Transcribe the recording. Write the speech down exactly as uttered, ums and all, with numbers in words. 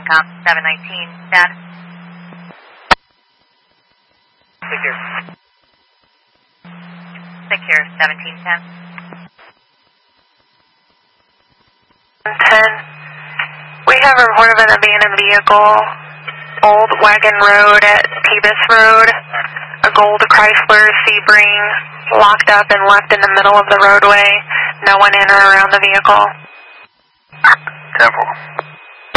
COM seven nineteen, status. Secure. Secure, seventeen ten. ten. We have a report of an abandoned vehicle, Old Wagon Road at Pebis Road, a gold Chrysler Sebring, locked up and left in the middle of the roadway, no one in or around the vehicle. ten four.